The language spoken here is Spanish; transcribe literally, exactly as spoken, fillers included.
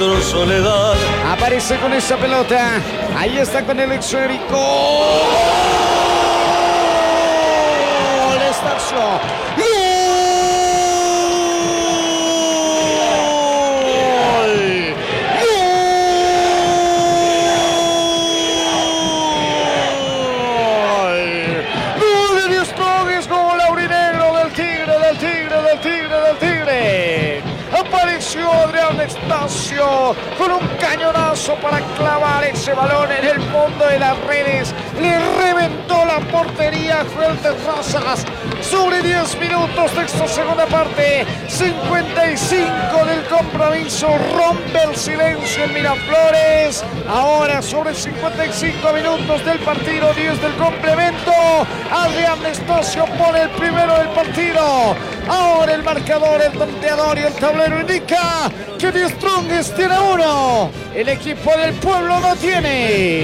Soledad. Aparece con esa pelota. Ahí está con el exótico. ¡Gol! Estacio. ¡Gol! ¡Gol! ¡Gol de Dios Togues! ¡Gol aurinegro del Tigre, del Tigre, del Tigre, del Tigre! Apareció Adrián Estacio con un cañonazo para clavar ese balón en el fondo de las redes. Le reventó la portería Joel Terrazas. Sobre diez minutos de esta segunda parte, cincuenta y cinco del compromiso, rompe el silencio en Miraflores. Ahora sobre cincuenta y cinco minutos del partido, diez del complemento, Adrián Estacio pone el primero del partido. Ahora el marcador, el tanteador y el tablero indica que The Strongest tiene uno, el equipo del pueblo no tiene.